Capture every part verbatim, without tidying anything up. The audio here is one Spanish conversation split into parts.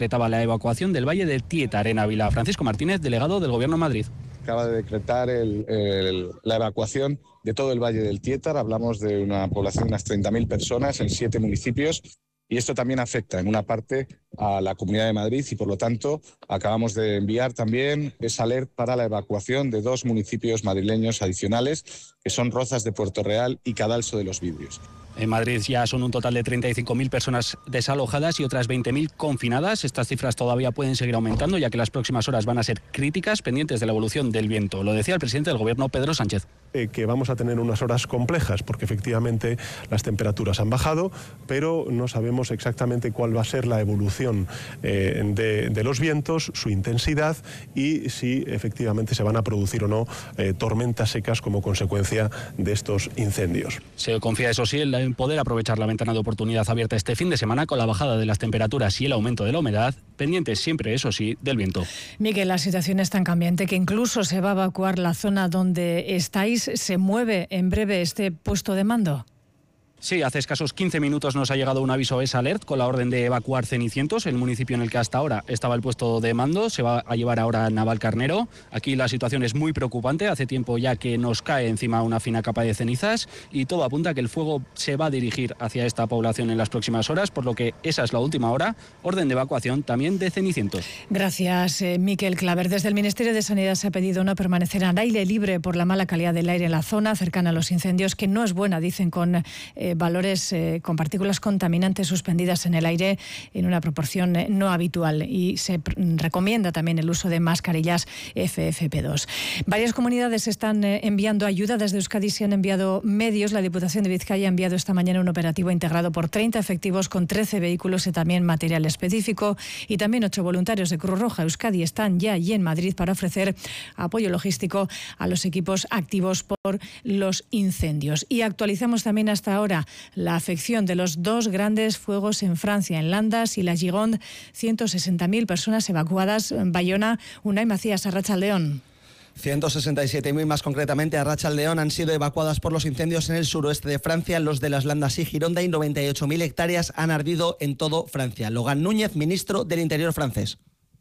decretaba la evacuación del Valle del Tietar en Ávila. Francisco Martínez, delegado del Gobierno en Madrid. Acaba de decretar el, el, la evacuación de todo el Valle del Tietar. Hablamos de una población de unas treinta mil personas en siete municipios. Y esto también afecta en una parte a la Comunidad de Madrid y, por lo tanto, acabamos de enviar también esa alerta para la evacuación de dos municipios madrileños adicionales, que son Rozas de Puerto Real y Cadalso de los Vidrios. En Madrid ya son un total de treinta y cinco mil personas desalojadas y otras veinte mil confinadas. Estas cifras todavía pueden seguir aumentando, ya que las próximas horas van a ser críticas, pendientes de la evolución del viento. Lo decía el presidente del Gobierno, Pedro Sánchez. Eh, que vamos a tener unas horas complejas, porque efectivamente las temperaturas han bajado, pero no sabemos exactamente cuál va a ser la evolución eh, de, de los vientos, su intensidad y si efectivamente se van a producir o no eh, tormentas secas como consecuencia de estos incendios. Se confía, eso sí, en poder aprovechar la ventana de oportunidad abierta este fin de semana con la bajada de las temperaturas y el aumento de la humedad, pendientes siempre, eso sí, del viento. Miguel, la situación es tan cambiante que incluso se va a evacuar la zona donde estáis. ¿Se mueve en breve este puesto de mando? Sí, hace escasos quince minutos nos ha llegado un aviso S Alert con la orden de evacuar Cenicientos, el municipio en el que hasta ahora estaba el puesto de mando. Se va a llevar ahora a Navalcarnero. Aquí la situación es muy preocupante. Hace tiempo ya que nos cae encima una fina capa de cenizas y todo apunta a que el fuego se va a dirigir hacia esta población en las próximas horas, por lo que esa es la última hora. Orden de evacuación también de Cenicientos. Gracias, eh, Miquel Claver. Desde el Ministerio de Sanidad se ha pedido no permanecer al aire libre por la mala calidad del aire en la zona cercana a los incendios, que no es buena, dicen, con eh, valores eh, con partículas contaminantes suspendidas en el aire en una proporción eh, no habitual, y se pr- recomienda también el uso de mascarillas F F P dos. Varias comunidades están eh, enviando ayuda. Desde Euskadi se han enviado medios. La Diputación de Vizcaya ha enviado esta mañana un operativo integrado por treinta efectivos con trece vehículos y también material específico, y también ocho voluntarios de Cruz Roja Euskadi están ya allí en Madrid para ofrecer apoyo logístico a los equipos activos por los incendios. Y actualizamos también hasta ahora la afección de los dos grandes fuegos en Francia, en Landas y la Gironde. ciento sesenta mil personas evacuadas. Bayona, Unai Macías, Arratsaldeon. ciento sesenta y siete mil más concretamente a Arratsaldeon han sido evacuadas por los incendios en el suroeste de Francia, los de las Landas y Gironda, y noventa y ocho mil hectáreas han ardido en todo Francia. Logan Núñez, ministro del Interior francés.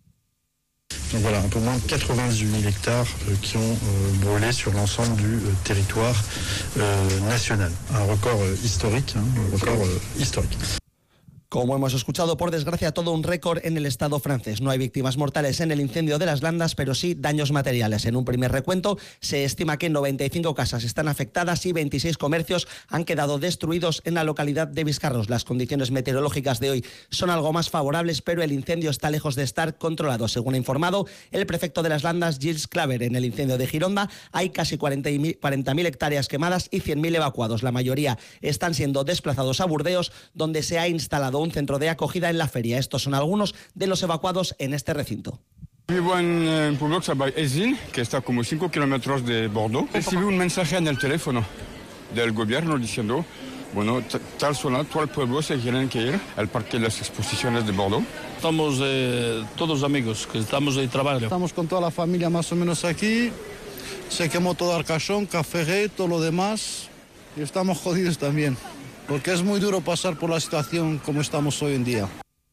Donc voilà, un peu moins de quatre-vingt-dix-huit mille hectares euh, qui ont euh, brûlé sur l'ensemble du euh, territoire euh, national. Un record euh, historique, hein, un record euh, historique. Como hemos escuchado, por desgracia, todo un récord en el Estado francés. No hay víctimas mortales en el incendio de las Landas, pero sí daños materiales. En un primer recuento se estima que noventa y cinco casas están afectadas y veintiséis comercios han quedado destruidos en la localidad de Biscarrosse. Las condiciones meteorológicas de hoy son algo más favorables, pero el incendio está lejos de estar controlado. Según ha informado el prefecto de las Landas, Gilles Claver, en el incendio de Gironda hay casi cuarenta mil hectáreas quemadas y cien mil evacuados. La mayoría están siendo desplazados a Burdeos, donde se ha instalado un centro de acogida en la feria. Estos son algunos de los evacuados en este recinto. Vivo en un pueblo que se llama Esin, que está como cinco kilómetros de Bordeaux. Recibí un mensaje en el teléfono del gobierno diciendo, bueno, tal zona, todo el pueblo se quieren que ir al parque de las exposiciones de Bordeaux. Estamos eh, todos amigos, que estamos de trabajo. Estamos con toda la familia más o menos aquí. Se quemó todo Arcachón, Café, todo lo demás. Y estamos jodidos también, porque es muy duro pasar por la situación como estamos hoy en día.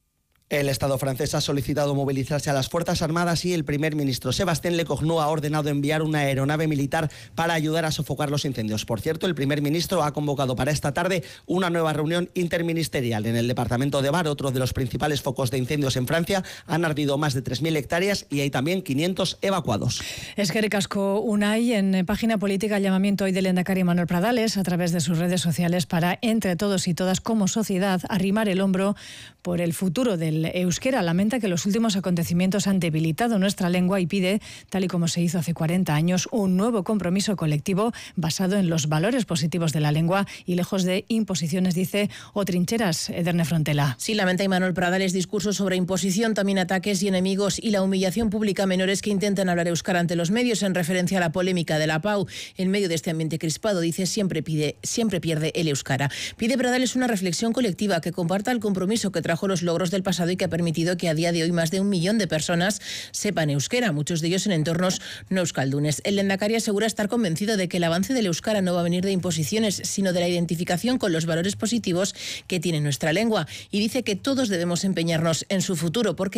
El Estado francés ha solicitado movilizarse a las Fuerzas Armadas y el primer ministro Sébastien Lecornu ha ordenado enviar una aeronave militar para ayudar a sofocar los incendios. Por cierto, el primer ministro ha convocado para esta tarde una nueva reunión interministerial. En el departamento de Var, otro de los principales focos de incendios en Francia, han ardido más de tres mil hectáreas y hay también quinientos evacuados. Eskerrik asko, Unai. En página política, el llamamiento hoy del lehendakari Manuel Pradales a través de sus redes sociales para, entre todos y todas como sociedad, arrimar el hombro por el futuro del euskera. Lamenta que los últimos acontecimientos han debilitado nuestra lengua y pide, tal y como se hizo hace cuarenta años, un nuevo compromiso colectivo basado en los valores positivos de la lengua y lejos de imposiciones, dice, o trincheras. Ederne Frontela. Sí, lamenta Imanol Pradales discursos sobre imposición, también ataques y enemigos y la humillación pública a menores que intentan hablar euskara ante los medios, en referencia a la polémica de la P A U. En medio de este ambiente crispado, dice, siempre pide, siempre pierde el euskara. Pide Pradales una reflexión colectiva que comparta el compromiso que trajo los logros del pasado y que ha permitido que a día de hoy más de un millón de personas sepan euskera, muchos de ellos en entornos no euskaldunes. El lehendakari asegura estar convencido de que el avance del euskara no va a venir de imposiciones, sino de la identificación con los valores positivos que tiene nuestra lengua, y dice que todos debemos empeñarnos en su futuro, porque